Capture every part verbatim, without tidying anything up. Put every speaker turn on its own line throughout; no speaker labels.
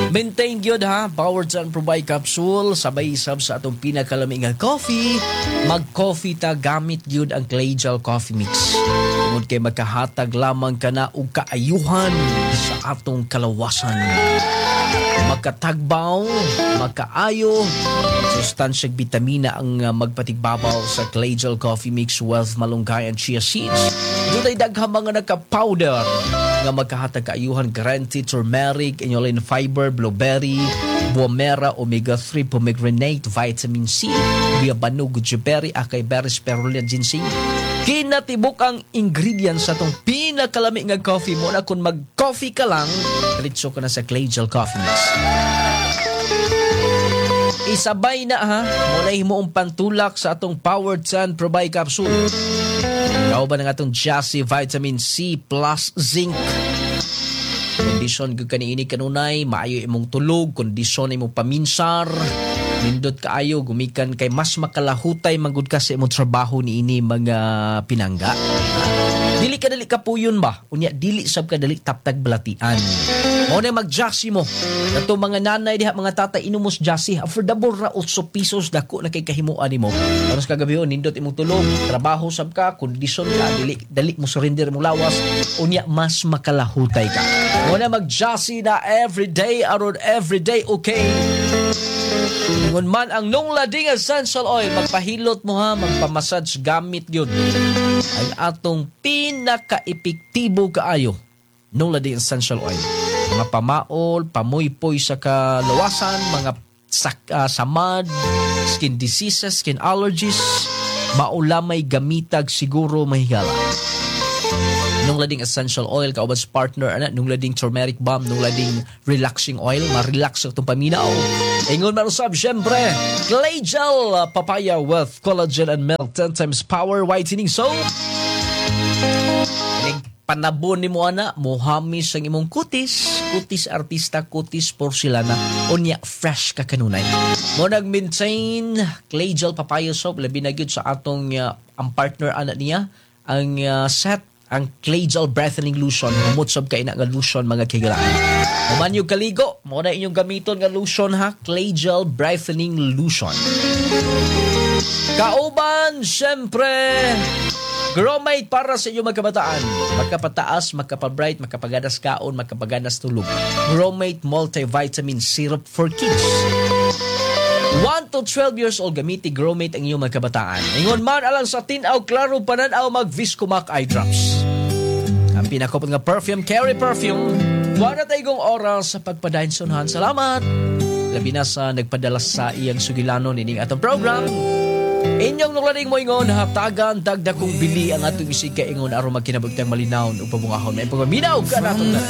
Maintain gyud ha, Powered Sun Pro Bike Capsule sabay sab sa atong pinakalamig nga coffee. Mag-coffee ta gamit gyud ang Clay Gel Coffee Mix. Tungod kay magkahatag lamang kana og kaayuhan sa atong kalawasan. Magkatagbaw, magkaayo, sustansyang bitamina ang uh, magpatigbabaw sa Clay Gel Coffee Mix, Wealth Malunggay and Chia Seeds. Doon ay daghang mga nagka-powder nga magkahatag kaayuhan, guaranteed turmeric, inulin fiber, blueberry, buomera, omega three, pomegranate, vitamin C, biabano, goji-berry, acai berry, spirulina, ginseng. Kinatibok ang ingredients sa itong pinakalami nga coffee mo na kung mag-coffee ka lang, diretso ka na sa Clay Gel Coffee Mix. Isabay na ha, mula mo ang pantulak sa atong Powered Sun Pro Bike Capsule. Ikaw ba ng atong Jassy Vitamin C plus Zinc? Kondisyon ko kaniini kanunay, maayo imong tulog, kondisyon imong paminsar, nindot kaayo, gumikan kay mas makalahutay manggod ka sa imong trabaho ni ini mga pinangga. Dili ka dali kapuyon ba? Unya, dili sab ka dali taptag balatian. Mao na mag-Jassy mo. Kato mga nanay diha, mga tatay, inumos Jassy. Affordable ra, eight pesos dako na kay kahimuan nimo. Aros kagabi on, nindot imong tulog, trabaho sab ka, kondisyon ka, dili, dali mo surrender mo lawas. Unya, mas makalahutay ka. Mao na mag-Jassy na everyday, around everyday, okay? Ngunit man ang Nung Lading Essential Oil, magpahilot mo ha, magpamassage gamit yun. Ang atong pinaka-epektibo kaayo, Nung Lading Essential Oil. Mga pamaol, pamuypoy sa kalawasan, mga sak- uh, samad, skin diseases, skin allergies, maulamay gamitag siguro mahigala. Nung Lading Essential Oil, kauban sa partner, ana, Nung Lading Turmeric Balm, Nung Lading Relaxing Oil, ma-relax sa itong paminaw. Ingon marusab, syempre, Clay Gel Papaya with Collagen and Milk, ten times Power Whitening Soap. Ining panabon ni mo, ana, muhamis ang imong kutis, kutis artista, kutis porcelana, unya fresh ka kanunay. Mo nag-maintain Clay Gel Papaya Soap, labi na gyud sa atong uh, ang partner, ana niya, ang uh, set, ang Clay Gel Brightening Lotion, umutsab ka ina nga lotion mga kigalaan. Human yung kaligo, mo na inyong gamiton nga lotion ha, Clay Gel Brightening Lotion. Kauban, syempre, Gromate para sa inyong magkabataan. Magkapataas, magkapabright, magkapaganas kaon, magkapaganas tulog. Gromate Multivitamin Syrup for Kids. one to twelve years old, gamiti Gromate ang iyong magkabataan. Ingon man alang sa tinaw, klaro pananaw, mag-Viscomac Eye Drops. Ang pinakopot nga perfume, Carry Perfume. Wala tayong oras sa pagpadayon sunhan. Salamat! Labi na sa nagpadala sa iyang sugilano nining atong program. Inyong nulaning mo ingon, haptagan, dagdakong bili ang atong isig ka ingon, araw magkinabagtang malinaw o pabungahon. May pagmaminaw ka natong na.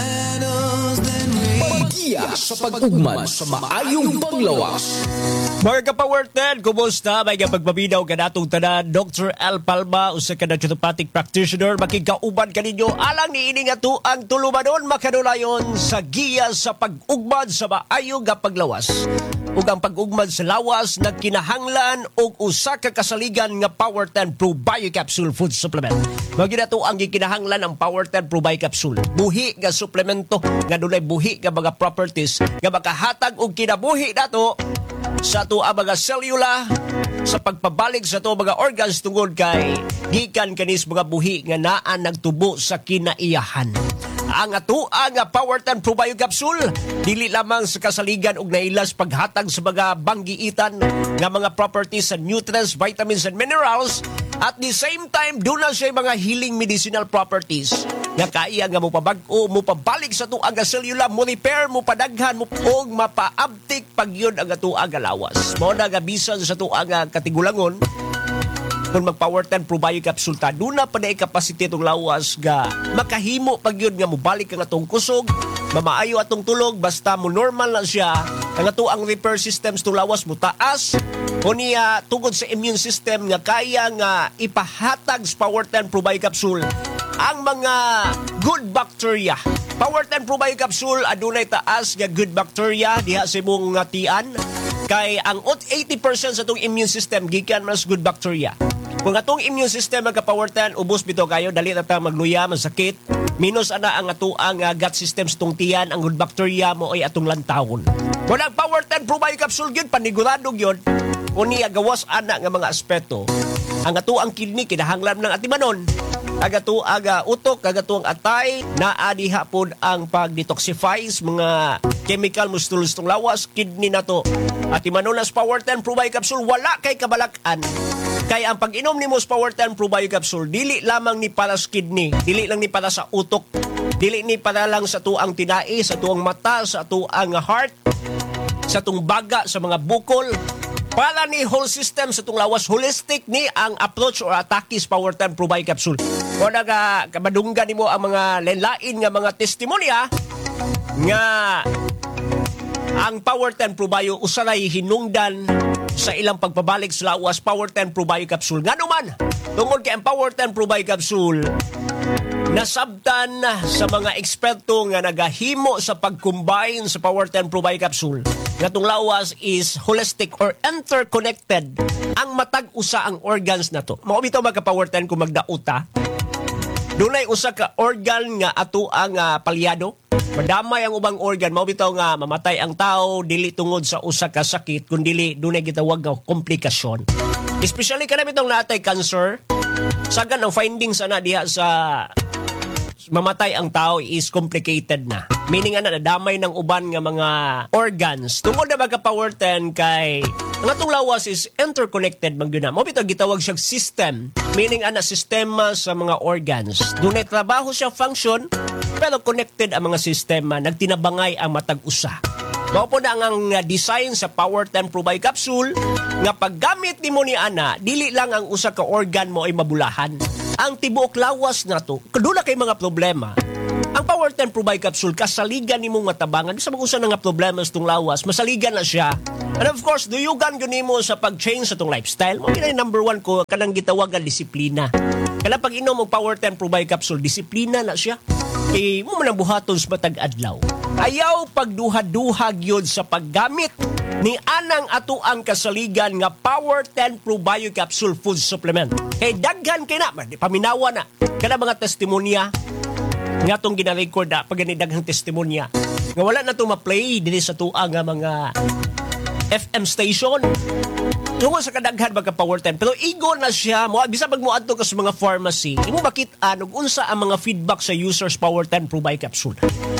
Paggiya sa pag-ugman sa maayong panglawas. Mga ka-Power ten, kumusta? May kapagpabinaw ka natong tanan, Doctor L. Palma, usa ka naturopathic practitioner, makikauban ka ninyo, alang niining ato ang tulumanon, makanulayon sa giya sa pag-ugman sa maayong panglawas. Ug ang pag-ugman sa lawas na kinahanglan og usa ka kasaligan nga Power ten Pro Bio Capsule Food Supplement. Magina to ang gikinahanglan ang Power ten Pro Bio Capsule. Buhi nga suplemento nga dunay buhi nga mga properties nga makahatag og kinabuhi nato sa ato ang mga selula sa pagpabalik sa ato mga organs tungod kay gikan kanis mga buhi nga naa nagtubo sa kinaiyahan. Ang ato ang Power ten Pro Bio Capsule dili lamang sa kasaligan og nailas paghatag sa mga banggiitan nga mga properties sa nutrients, vitamins and minerals, at the same time doon na siya mga healing medicinal properties nga kaya nga mo pabag-o, mo pabalik sa ato ang selula, mo repair, mo padaghan, mo og mapaabtik pag yun ang ato ang lawas. Mo na gabisan sa ato ang katigulangon kung mag-Power ten Pro Bio Capsule ta, doon na pa na i-capacity itong lawas nga makahimo pag yun nga mubalik ang atong kusog, mamaayo atong tulog, basta mo normal lang siya, ang ato ang repair systems itong lawas mo taas, o niya tungkol sa immune system nga kaya nga ipahatag sa Power ten Pro Bio Capsule ang mga good bacteria. Power ten Pro Bio Capsule adunay taas nga good bacteria diha sa imong tian, kay ang eighty percent sa itong immune system gikan mas good bacteria. Kung atong immune system magka-Power ten, ubos bito kayo, dali na tayo magluya, masakit, Minus ana ang atuang uh, gut system sa tong tiyan, ang good bacteria mo ay atong lantawon. Kung ang Power ten Probio Capsule yun, paniguradong yun, unya gawas ana nga mga aspeto. Ang atuang kidney, kinahanglan ng atimanon. Ang atuang uh, utok, ang atuang atay, naadi hapon ang pag-detoxify mga chemical mustulus tong lawas, kidney na to. Atimanon as Power ten Probio Capsule, wala kay kabalakan. Kaya ang pag-inom ni mo sa Power ten Probio Capsule, dili lamang ni para sa kidney, dili lang ni para sa utok, dili ni para lang sa tuang tinai, sa tuang mata, sa tuang heart, sa tuang baga, sa mga bukol. Para ni whole system sa tuang lawas, holistic ni ang approach or atake sa Power ten Probio Capsule. Kung naga kabadunggan ni mo ang mga lenlain nga mga testimonya nga ang Power ten Probio usalay hinungdan sa ilang pagpabalik sa lawas Power ten Probio Capsule. Nga naman, tungkol kay ang Power ten Probio Capsule, nasabtan sa mga eksperto nga nagahimo sa pag-combine sa Power ten Probio Capsule. Nga tong lawas is holistic or interconnected. Ang matag usa ang organs na to. Mao bitaw magka Power ten kung magdauta. Dunay usa ka organ nga ato ang uh, palyado. Madamay ang ubang organ, mao bitaw nga mamatay ang tao dili tungod sa usa ka sakit kun dili dunay gitawag nga komplikasyon. Especially kana bitong natay cancer, sagan ang findings ana diha sa mamatay ang tao is complicated na. Meaning ana nadamay ng uban nga mga organs. Tungod na magka Power ten kay ang atong lawas is interconnected man gyud na. Mao bitaw gitawag siyang system. Meaning ana sistema sa mga organs. Dunay trabaho siya function pero connected ang mga sistema, nagtinabangay ang matag usa. Mao po na ang uh, design sa Power ten Probio Capsule nga paggamit nimo ni ana, dili lang ang usa ka organ mo ay mabulahan. Ang tibuok lawas na to, kadula kay mga problema. Ang Power ten Probio Capsule kasaligan nimong matabangan sa mga usa na nga problema sa tong lawas, masaligan na siya. And of course, duyugan gyud nimo sa pag-change sa tong lifestyle. Mo kinay number one ko kanang gitawag nga disiplina. Kaya pag inom og Power ten Probio Capsule, disiplina na siya. Kay mo man ang buhaton sa matag adlaw. Ayaw pagduha-duha gyud sa paggamit ni anang ato ang kasaligan nga Power ten Probio Capsule food supplement. Kay daghan kay na, paminawa na. Kana mga testimonya nga tong gina-record na pag daghang testimonya nga wala na to ma-play dinhi sa tuang nga mga F M station. Tungkol sa kadaghan magka Power ten, pero igo na siya mo bisa pag mo adto ka sa mga pharmacy imo makit-an og unsa ang mga feedback sa users Power ten Probio Capsule.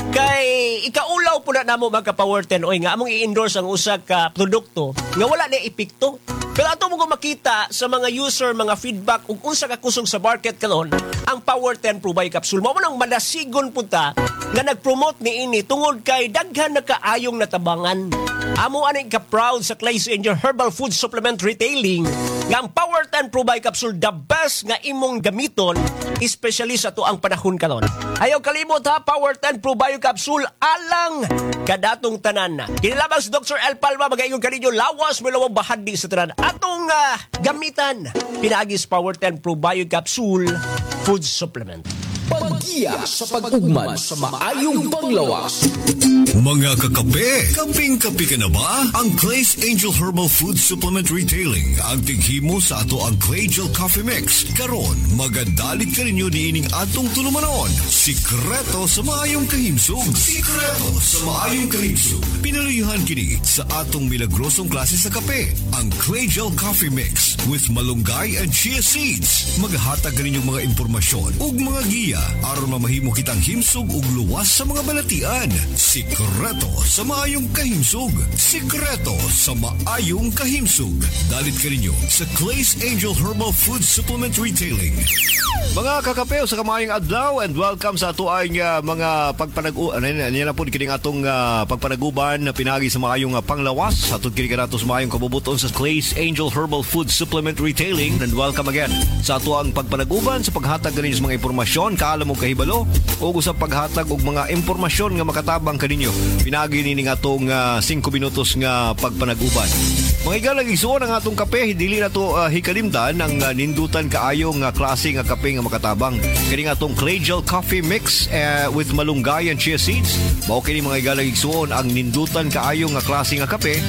Kay ikaulaw po na namo magka Power ten oy nga among i-endorse ang usa ka produkto nga wala na epekto. Pero ato mo makita sa mga user mga feedback ug unsa ka kusog sa market karon ang Power ten Probio Capsule. Mao man ang madasigon punta nga nag-promote niini tungod kay daghan na kaayong natabangan. Amo ani ka proud sa Clays Angel Herbal Food Supplement Retailing nga ang Power ten Probio Capsule the best nga imong gamiton especially sa tuang panahon karon. Ayaw kalimot ha, Power ten Probio Capsule alang kadatong tanan. Kinilabang si Doctor El Palma magaingon kaninyo lawas mo lawang bahagi sa tanan atong uh, gamitan. Pinaagis Power ten Probio Capsule Food Supplement.
Paggiya sa pag-ugman sa maayong panglawas.
Mga kakape, kaping-kape ka na ba? Ang Clay's Angel Herbal Food Supplement Retailing ang tighimo sa ato ang Clay Gel Coffee Mix. Karon, magadalit ka rinyo niining atong tulumanon. Sikreto sa maayong kahimsog. Sikreto sa maayong kahimsog. Pinaluyuhan kini sa atong milagrosong klase sa kape. Ang Clay Gel Coffee Mix with malunggay and chia seeds. Maghatag ka ninyong mga impormasyon ug mga giya aron mamahimo kitang himsog ug luwas sa mga balatian. Sikreto sa maayong kahimsog. Sikreto sa maayong kahimsog. Dalit ka ninyo sa Clay's Angel Herbal Food Supplement Retailing.
Mga kakapeo sa kamayong adlaw and welcome sa ato ay uh, mga pagpanag-u ano yan na po kining atong uh, pagpanaguban na pinagi sa maayong uh, panglawas atong kining nato sa maayong kabubuton sa Clay's Angel Herbal Food Supplement Retailing. And welcome again sa ato ang pagpanaguban sa paghatag ganinyo sa mga impormasyon kaalam mo kahibalo o usab paghatag og mga impormasyon nga makatabang kaninyo pinagi ni ning atong uh, five minutos nga pagpanaguban. Mga igalang igsuon ang atong kape dili na to uh, hikalimtan ang uh, nindutan kaayo nga klase nga kape nga makatabang. Kini atong Clay Gel Coffee Mix uh, with malunggay and chia seeds. Mao kini mga igalang igsuon ang nindutan kaayo nga klase nga kape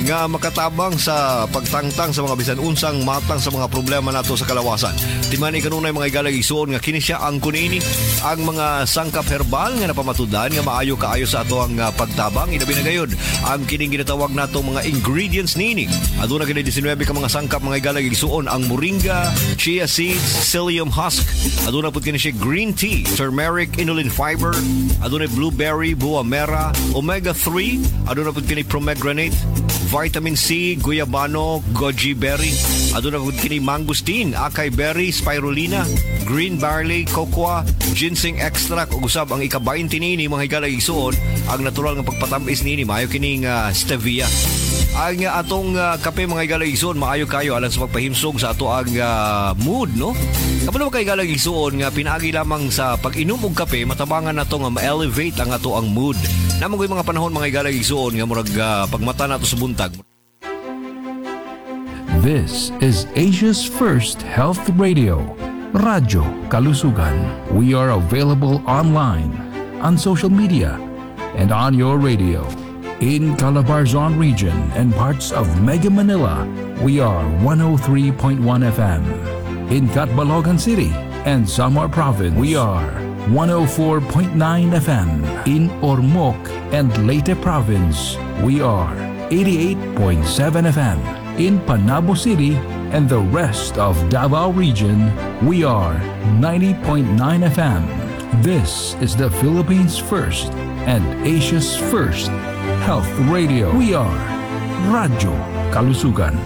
nga makatabang sa pagtangtang sa mga bisan unsang matang sa mga problema nato sa kalawasan. Timani kanunay mga igalag igsuon nga kini siya ang kunini ang mga sangkap herbal nga napamatudan nga maayo kaayo sa ato ang uh, pagtabang inabi na gayud ang kining ginatawag nato mga ingredients nini. Aduna kini nineteen ka mga sangkap mga igalag igsuon ang moringa, chia seeds, psyllium husk. Aduna pud kini siya green tea, turmeric, inulin fiber, aduna blueberry, buwa mera, omega three, aduna pud kini pomegranate, vitamin C, guyabano, goji berry, aduna pud kini mangosteen, acai berry, spirulina, green barley, cocoa, ginseng extract ug usab ang ika-twenty nini mga higala igsuon ang natural nga pagpatamis nini maayo kining uh, stevia. Ang uh, atong uh, kape mga higala igsuon maayo kayo alang sa pagpahimsog sa ato ang uh, mood no. Kapano kay higala igsuon nga pinaagi lamang sa pag-inom og kape matabangan nato nga ma-elevate ang ato ang mood. Namo koy mga panahon mga higala igsuon nga murag uh, pagmata nato sa buntag.
This is Asia's first health radio, Radyo Kalusugan. We are available online, on social media, and on your radio. In Calabarzon region and parts of Mega Manila, we are one oh three point one F M. In Catbalogan City and Samar Province, we are one oh four point nine F M. In Ormoc and Leyte Province, we are eighty-eight point seven F M. In Panabo City and the rest of Davao region, we are ninety point nine F M. This is the Philippines' first and Asia's first health radio. We are Radyo Kalusugan.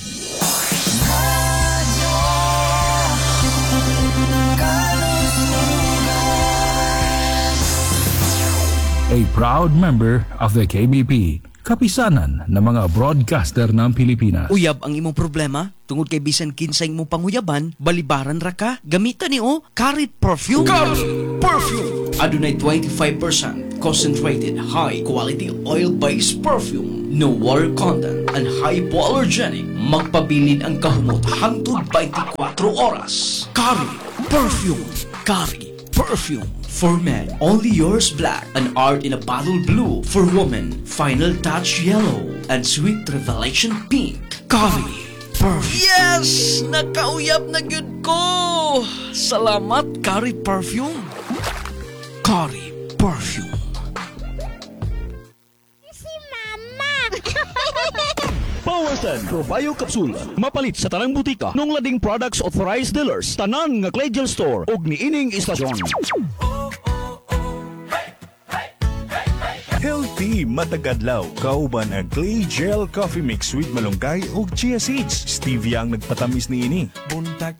A proud member of the K B P, kapisanan ng mga broadcaster ng Pilipinas.
Uyab ang imong problema? Tungod kay bisan kinsay imong panguyaban, balibaran ra ka? Gamitan ni o Carit Perfume.
Carit Perfume!
Adunay twenty-five percent concentrated high-quality oil-based perfume. No water content and hypoallergenic. Magpabilin ang kahumot hangtod twenty-four oras. Carit Perfume. Carit Perfume. For men, only yours black, an art in a bottle blue. For women, final touch yellow, and sweet revelation pink. Kari Perfume. Yes! Nakauyab na gyud ko! Salamat, Kari Perfume. Kari Perfume.
Si Mama!
Powerton Probio Capsule. Mapalit sa tanang butika nung lading products authorized dealers. Tanan nga Clay Gel Store ug niining istasyon.
Healthy matagadlaw. Kauban ang Clay Gel Coffee Mix with malunggay ug chia seeds. Stevia ang nagpatamis niini. Buntag